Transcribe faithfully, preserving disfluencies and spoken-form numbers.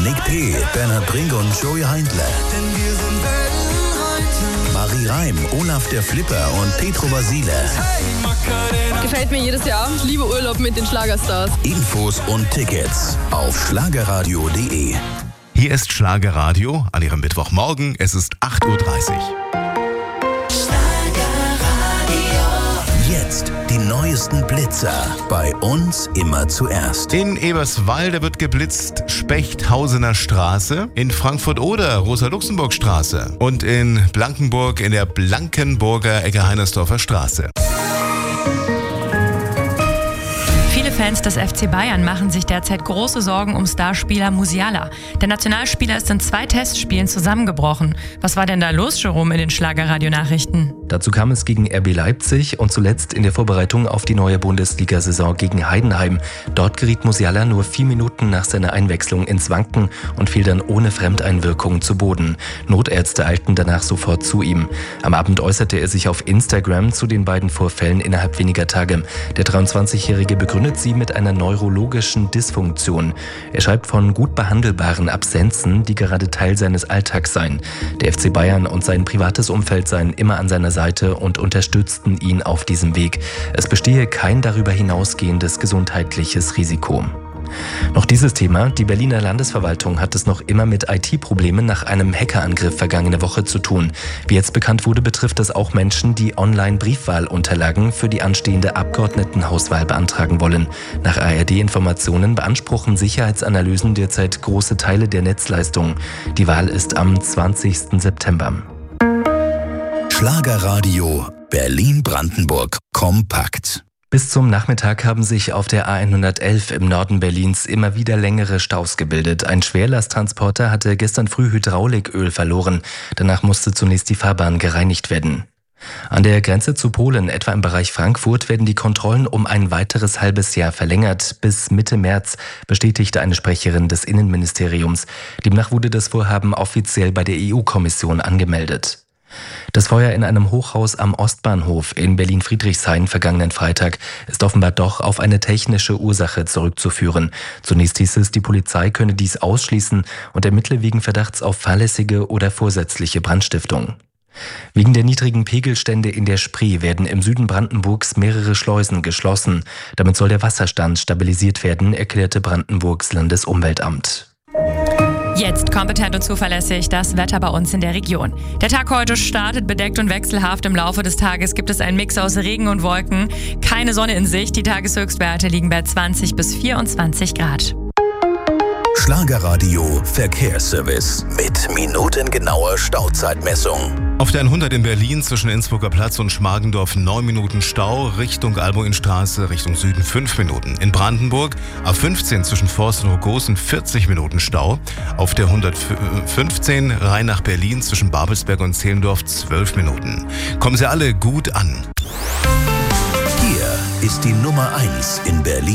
Nick P., Bernhard Brink und Joey Heindler. Marie Reim, Olaf der Flipper und Petro Basile. Gefällt mir jedes Jahr. Ich liebe Urlaub mit den Schlagerstars. Infos und Tickets auf schlagerradio punkt de. Hier ist Schlagerradio an Ihrem Mittwochmorgen. Es ist acht Uhr dreißig. Jetzt die neuesten Blitzer. Bei uns immer zuerst. In Eberswalde wird geblitzt Spechthausener Straße, in Frankfurt-Oder Rosa-Luxemburg-Straße und in Blankenburg in der Blankenburger Ecke-Heinersdorfer Straße. Viele Fans des F C Bayern machen sich derzeit große Sorgen um Starspieler Musiala. Der Nationalspieler ist in zwei Testspielen zusammengebrochen. Was war denn da los, Jerome, in den Schlagerradio-Nachrichten? Dazu kam es gegen R B Leipzig und zuletzt in der Vorbereitung auf die neue Bundesliga-Saison gegen Heidenheim. Dort geriet Musiala nur vier Minuten nach seiner Einwechslung ins Wanken und fiel dann ohne Fremdeinwirkung zu Boden. Notärzte eilten danach sofort zu ihm. Am Abend äußerte er sich auf Instagram zu den beiden Vorfällen innerhalb weniger Tage. Der dreiundzwanzigjährige begründet sie mit einer neurologischen Dysfunktion. Er schreibt von gut behandelbaren Absenzen, die gerade Teil seines Alltags seien. Der F C Bayern und sein privates Umfeld seien immer an seiner Seite und unterstützten ihn auf diesem Weg. Es bestehe kein darüber hinausgehendes gesundheitliches Risiko. Noch dieses Thema. Die Berliner Landesverwaltung hat es noch immer mit I T-Problemen nach einem Hackerangriff vergangene Woche zu tun. Wie jetzt bekannt wurde, betrifft es auch Menschen, die online Briefwahlunterlagen für die anstehende Abgeordnetenhauswahl beantragen wollen. Nach A R D-Informationen beanspruchen Sicherheitsanalysen derzeit große Teile der Netzleistung. Die Wahl ist am zwanzigsten September. Schlagerradio Berlin-Brandenburg kompakt. Bis zum Nachmittag haben sich auf der A hundertelf im Norden Berlins immer wieder längere Staus gebildet. Ein Schwerlasttransporter hatte gestern früh Hydrauliköl verloren. Danach musste zunächst die Fahrbahn gereinigt werden. An der Grenze zu Polen, etwa im Bereich Frankfurt, werden die Kontrollen um ein weiteres halbes Jahr verlängert. Bis Mitte März, bestätigte eine Sprecherin des Innenministeriums. Demnach wurde das Vorhaben offiziell bei der E U-Kommission angemeldet. Das Feuer in einem Hochhaus am Ostbahnhof in Berlin-Friedrichshain vergangenen Freitag ist offenbar doch auf eine technische Ursache zurückzuführen. Zunächst hieß es, die Polizei könne dies ausschließen und ermittle wegen Verdachts auf fahrlässige oder vorsätzliche Brandstiftung. Wegen der niedrigen Pegelstände in der Spree werden im Süden Brandenburgs mehrere Schleusen geschlossen. Damit soll der Wasserstand stabilisiert werden, erklärte Brandenburgs Landesumweltamt. Jetzt kompetent und zuverlässig das Wetter bei uns in der Region. Der Tag heute startet bedeckt und wechselhaft. Im Laufe des Tages gibt es einen Mix aus Regen und Wolken. Keine Sonne in Sicht. Die Tageshöchstwerte liegen bei zwanzig bis vierundzwanzig Grad. Schlagerradio Verkehrsservice mit minutengenauer Stauzeitmessung. Auf der hundert in Berlin zwischen Innsbrucker Platz und Schmargendorf neun Minuten Stau, Richtung Albuinstraße, Richtung Süden fünf Minuten. In Brandenburg A fünfzehn zwischen Forst und Hogosen vierzig Minuten Stau. Auf der hundertfünfzehn Rhein nach Berlin zwischen Babelsberg und Zehlendorf zwölf Minuten. Kommen Sie alle gut an. Hier ist die Nummer eins in Berlin.